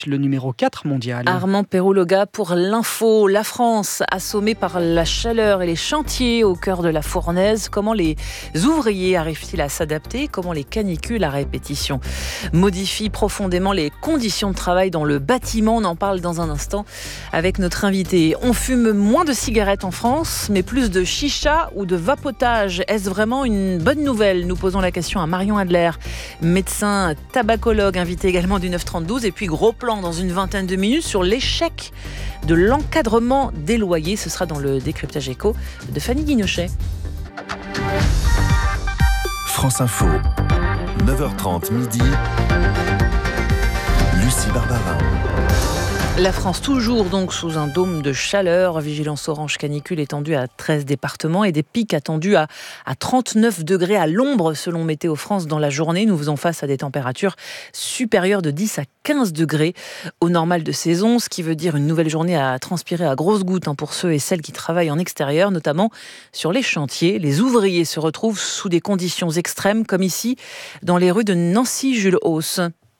le numéro 4 mondial. Armand Perrouloga pour l'info. La France, assommée par la chaleur et les chantiers au cœur de la fournaise. Comment les ouvriers arrivent-ils à s'adapter ? Comment les canicules à répétition modifient profondément les conditions de travail dans le bâtiment ? On en parle dans un instant avec notre invité. On fume moins de cigarettes en France, mais plus de chicha ou de vapotage. Est-ce vraiment une bonne nouvelle ? Nous posons la question à Marion Adler, médecin tabacologue, invité également du 9-32. Et puis gros plan dans une vingtaine de minutes sur l'échec de l'encadrement des loyers. Ce sera dans le décryptage éco de Fanny Guinochet. France Info, 9h30 midi, Lucie Barbarin. La France toujours donc sous un dôme de chaleur, vigilance orange canicule étendue à 13 départements et des pics attendus à 39 degrés à l'ombre selon Météo France dans la journée. Nous faisons face à des températures supérieures de 10 à 15 degrés au normal de saison, ce qui veut dire une nouvelle journée à transpirer à grosses gouttes pour ceux et celles qui travaillent en extérieur, notamment sur les chantiers. Les ouvriers se retrouvent sous des conditions extrêmes comme ici dans les rues de Nancy-Jules-Hauss.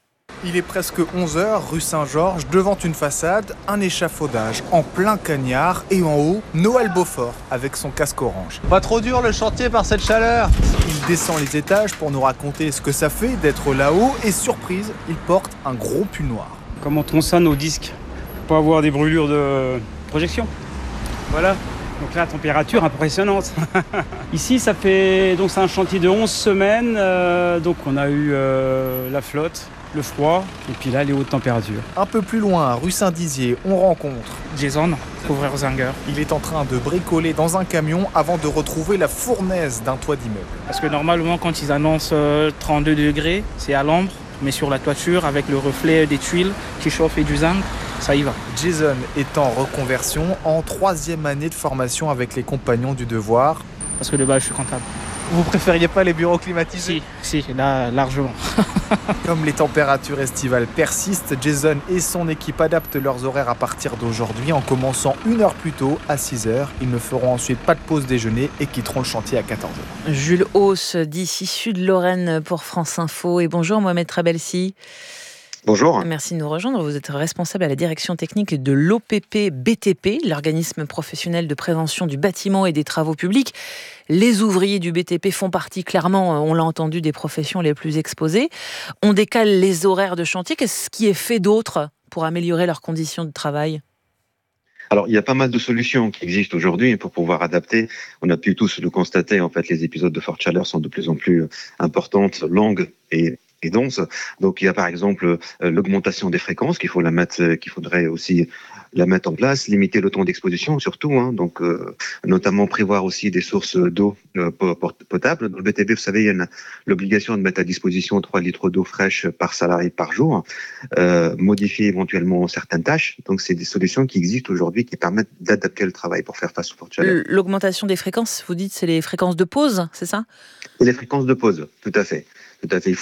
Il est presque 11h, rue Saint-Georges, devant une façade, un échafaudage en plein cagnard et en haut, Noël Beaufort avec son casque orange. Pas trop dur le chantier par cette chaleur. Il descend les étages pour nous raconter ce que ça fait d'être là-haut et surprise, il porte un gros pull noir. Comment on tronçonne nos disques pour pas avoir des brûlures de projection. Voilà. Donc là, température impressionnante. Ici, c'est un chantier de 11 semaines. Donc on a eu la flotte, le froid, et puis là, les hautes températures. Un peu plus loin, rue Saint-Dizier, on rencontre Jason, couvreur Zanger. Il est en train de bricoler dans un camion avant de retrouver la fournaise d'un toit d'immeuble. Parce que normalement, quand ils annoncent 32 degrés, c'est à l'ombre, mais sur la toiture, avec le reflet des tuiles qui chauffent et du zinc, ça y va. Jason est en reconversion, en 3e année de formation avec les compagnons du devoir. Parce que de base, je suis comptable. Vous préfériez pas les bureaux climatisés ? Si, là, largement. Comme les températures estivales persistent, Jason et son équipe adaptent leurs horaires à partir d'aujourd'hui en commençant 1 heure plus tôt, à 6h. Ils ne feront ensuite pas de pause déjeuner et quitteront le chantier à 14h. Jules Hauss, d'ici Sud-Lorraine pour France Info. Et bonjour Mohamed Trabelsi. Bonjour. Merci de nous rejoindre. Vous êtes responsable à la direction technique de l'OPP-BTP, l'organisme professionnel de prévention du bâtiment et des travaux publics. Les ouvriers du BTP font partie, clairement, on l'a entendu, des professions les plus exposées. On décale les horaires de chantier. Qu'est-ce qui est fait d'autre pour améliorer leurs conditions de travail ? Alors, il y a pas mal de solutions qui existent aujourd'hui pour pouvoir adapter. On a pu tous le constater, en fait, les épisodes de forte chaleur sont de plus en plus importantes, longues et denses. Donc, il y a par exemple l'augmentation des fréquences qu'il faudrait aussi la mettre en place, limiter le temps d'exposition surtout, donc notamment prévoir aussi des sources d'eau potable. Dans le BTP, vous savez, il y a l'obligation de mettre à disposition 3 litres d'eau fraîche par salarié par jour, modifier éventuellement certaines tâches. Donc, c'est des solutions qui existent aujourd'hui qui permettent d'adapter le travail pour faire face aux fortes chaleurs. L'augmentation des fréquences, vous dites, c'est les fréquences de pause, c'est ça ? Et les fréquences de pause, tout à fait. Il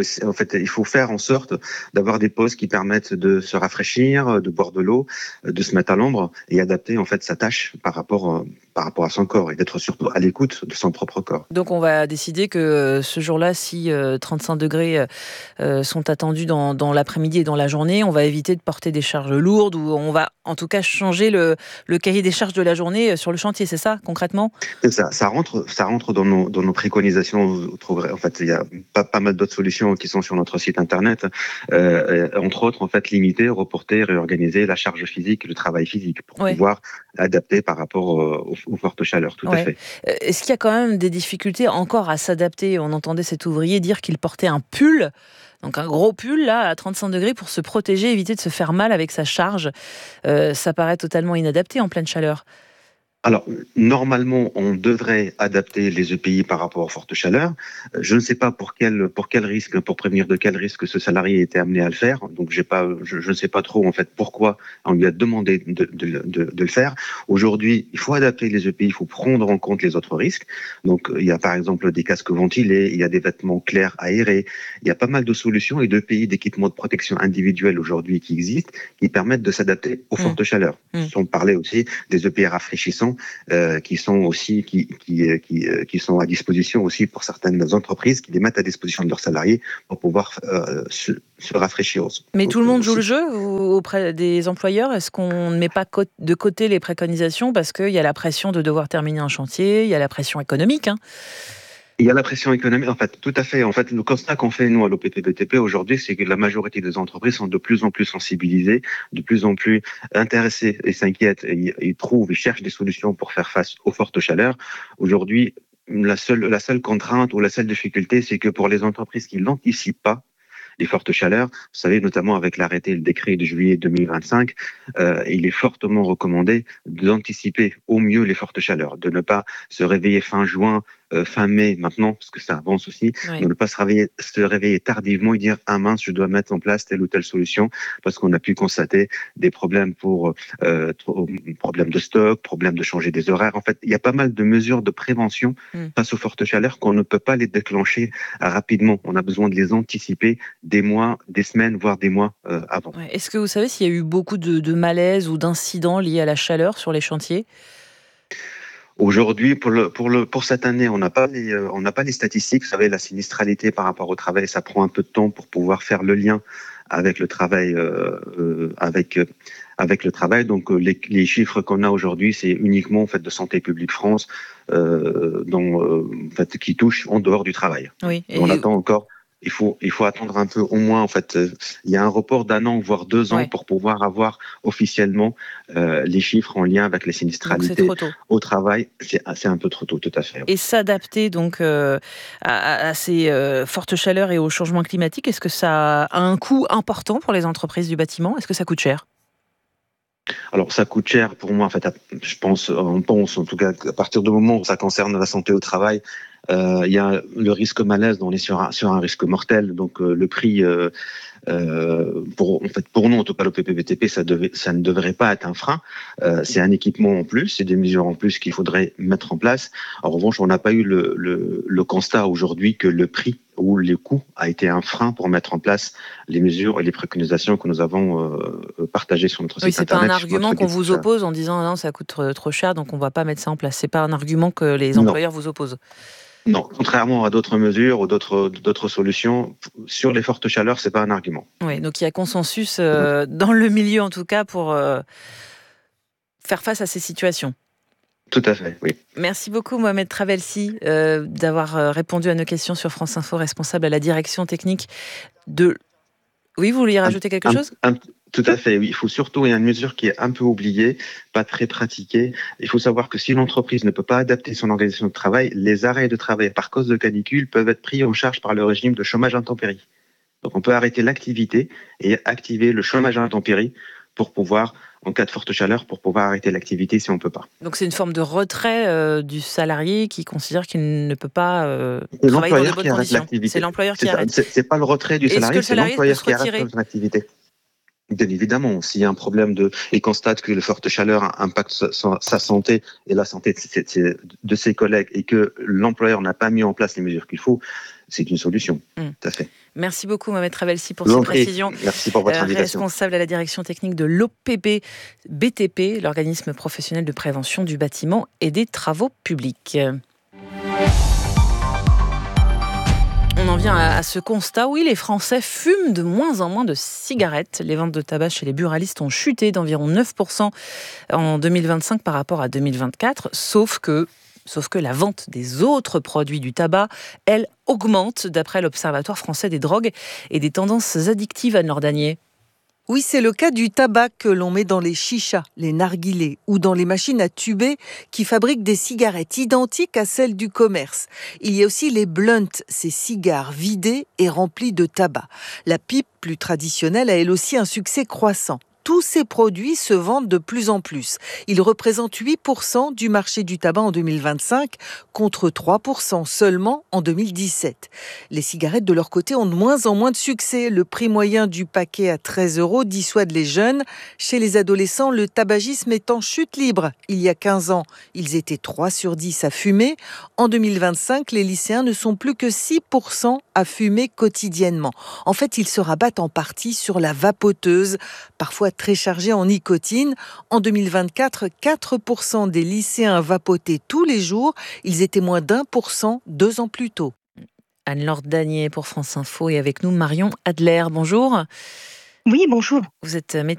faut faire en sorte d'avoir des pauses qui permettent de se rafraîchir, de boire de l'eau, de se mettre à l'ombre et adapter en fait sa tâche par rapport à son corps et d'être surtout à l'écoute de son propre corps. Donc on va décider que ce jour-là, si 35 degrés sont attendus dans l'après-midi et dans la journée, on va éviter de porter des charges lourdes ou on va en tout cas changer le cahier des charges de la journée sur le chantier, c'est ça concrètement ? C'est ça, ça rentre dans nos préconisations. Vous trouverez, en fait, il y a pas mal d'autres solutions qui sont sur notre site internet, entre autres en fait limiter, reporter, réorganiser la charge physique, le travail physique pour pouvoir adapter par rapport aux fortes chaleurs, tout à fait. Est-ce qu'il y a quand même des difficultés encore à s'adapter ? On entendait cet ouvrier dire qu'il portait un pull, donc un gros pull là à 35 degrés pour se protéger, éviter de se faire mal avec sa charge. Ça paraît totalement inadapté en pleine chaleur. Alors, normalement, on devrait adapter les EPI par rapport aux fortes chaleurs. Je ne sais pas pour quel risque, pour prévenir de quel risque ce salarié était amené à le faire. Donc, je ne sais pas trop, en fait, pourquoi on lui a demandé de le faire. Aujourd'hui, il faut adapter les EPI, il faut prendre en compte les autres risques. Donc, il y a par exemple des casques ventilés, il y a des vêtements clairs aérés. Il y a pas mal de solutions et d'EPI, d'équipements de protection individuelle aujourd'hui qui existent, qui permettent de s'adapter aux fortes chaleurs. Sans parler aussi des EPI rafraîchissants solutions qui sont à disposition aussi pour certaines entreprises qui les mettent à disposition de leurs salariés pour pouvoir se rafraîchir. Mais tout le monde joue le jeu auprès des employeurs. Est-ce qu'on ne met pas de côté les préconisations parce qu'il y a la pression de devoir terminer un chantier, il y a la pression économique, hein? Il y a la pression économique, en fait, tout à fait. En fait, le constat qu'on fait, nous, à l'OPP-BTP aujourd'hui, c'est que la majorité des entreprises sont de plus en plus sensibilisées, de plus en plus intéressées et s'inquiètent et trouvent et cherchent des solutions pour faire face aux fortes chaleurs. Aujourd'hui, la seule contrainte ou la seule difficulté, c'est que pour les entreprises qui n'anticipent pas les fortes chaleurs, vous savez, notamment avec l'arrêté, le décret de juillet 2025, il est fortement recommandé d'anticiper au mieux les fortes chaleurs, de ne pas se réveiller fin juin, fin mai maintenant, parce que ça avance aussi, Oui. de ne pas se réveiller tardivement et dire « Ah mince, je dois mettre en place telle ou telle solution », parce qu'on a pu constater des problèmes problèmes de stock, problèmes de changer des horaires. En fait, il y a pas mal de mesures de prévention face aux fortes chaleurs qu'on ne peut pas les déclencher rapidement. On a besoin de les anticiper des mois, des semaines, voire des mois avant. Ouais. Est-ce que vous savez s'il y a eu beaucoup de malaises ou d'incidents liés à la chaleur sur les chantiers ? Aujourd'hui, pour cette année, on n'a pas les statistiques. Vous savez, la sinistralité par rapport au travail, ça prend un peu de temps pour pouvoir faire le lien avec le travail, avec le travail. Donc, les chiffres qu'on a aujourd'hui, c'est uniquement en fait de Santé publique France, en fait, qui touchent en dehors du travail. Oui. Et on attend encore. Il faut attendre un peu, au moins, en fait, il y a un report d'1 an, voire 2 ans pour pouvoir avoir officiellement les chiffres en lien avec les sinistralités au travail. C'est un peu trop tôt, tout à fait. Et s'adapter donc à ces fortes chaleurs et au changement climatique, est-ce que ça a un coût important pour les entreprises du bâtiment ? Est-ce que ça coûte cher ? Alors, ça coûte cher pour moi, en fait, on pense en tout cas, à partir du moment où ça concerne la santé au travail, il y a le risque malaise, on est sur un risque mortel, donc le prix, pour nous, en tout cas, l'OPP-BTP, ça ne devrait pas être un frein. C'est un équipement en plus, c'est des mesures en plus qu'il faudrait mettre en place. En revanche, on n'a pas eu le constat aujourd'hui que le prix ou les coûts a été un frein pour mettre en place les mesures et les préconisations que nous avons partagées sur notre site internet. Oui, c'est pas un argument qu'on vous oppose en disant non, ça coûte trop cher, donc on ne va pas mettre ça en place. C'est pas un argument que les employeurs vous opposent. Non, contrairement à d'autres mesures ou d'autres solutions, sur les fortes chaleurs, c'est pas un argument. Oui, donc il y a consensus dans le milieu en tout cas pour faire face à ces situations. Tout à fait, oui. Merci beaucoup Mohamed Travelsi d'avoir répondu à nos questions sur France Info, responsable à la direction technique de... Oui, vous vouliez rajouter quelque chose ? Tout à fait, oui. Il y a une mesure qui est un peu oubliée, pas très pratiquée. Il faut savoir que si l'entreprise ne peut pas adapter son organisation de travail, les arrêts de travail par cause de canicule peuvent être pris en charge par le régime de chômage intempérie. Donc on peut arrêter l'activité et activer le chômage intempérie pour pouvoir, en cas de forte chaleur, pour pouvoir arrêter l'activité si on ne peut pas. Donc c'est une forme de retrait du salarié qui considère qu'il ne peut pas travailler dans de bonnes conditions. C'est l'employeur qui arrête. C'est pas le retrait du salarié, c'est l'employeur qui arrête son activité. Bien évidemment, s'il y a un problème il constate que la forte chaleur impacte sa santé et la santé de ses collègues et que l'employeur n'a pas mis en place les mesures qu'il faut, c'est une solution. Tout à fait. Merci beaucoup Mohamed Travelsi pour ces précisions. Merci pour votre invitation. Responsable à la direction technique de l'OPP-BTP, l'organisme professionnel de prévention du bâtiment et des travaux publics. On en vient à ce constat, oui, les Français fument de moins en moins de cigarettes. Les ventes de tabac chez les buralistes ont chuté d'environ 9% en 2025 par rapport à 2024, sauf que la vente des autres produits du tabac, elle, augmente d'après l'Observatoire français des drogues et des tendances addictives. Anne-Laure Danier. Oui, c'est le cas du tabac que l'on met dans les chichas, les narguilés ou dans les machines à tuber qui fabriquent des cigarettes identiques à celles du commerce. Il y a aussi les blunts, ces cigares vidés et remplis de tabac. La pipe, plus traditionnelle, a elle aussi un succès croissant. Tous ces produits se vendent de plus en plus. Ils représentent 8% du marché du tabac en 2025, contre 3% seulement en 2017. Les cigarettes, de leur côté, ont de moins en moins de succès. Le prix moyen du paquet à 13 € dissuade les jeunes. Chez les adolescents, le tabagisme est en chute libre. Il y a 15 ans, ils étaient 3 sur 10 à fumer. En 2025, les lycéens ne sont plus que 6% à fumer quotidiennement. En fait, ils se rabattent en partie sur la vapoteuse, parfois parfois très chargés en nicotine. En 2024, 4% des lycéens vapotaient tous les jours. Ils étaient moins d'1% 2 ans plus tôt. Anne-Laure Danier pour France Info et avec nous Marion Adler. Bonjour. Oui, bonjour. Vous êtes médecin